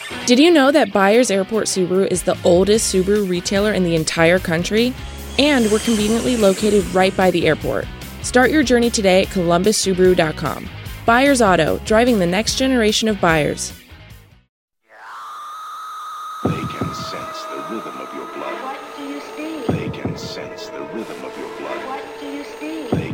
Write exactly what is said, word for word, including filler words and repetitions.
Did you know that Byers Airport Subaru is the oldest Subaru retailer in the entire country? And we're conveniently located right by the airport. Start your journey today at columbus subaru dot com. Byers Auto, driving the next generation of buyers. They can sense the rhythm of your blood. What do you see? They can sense the rhythm of your blood. What do you see? They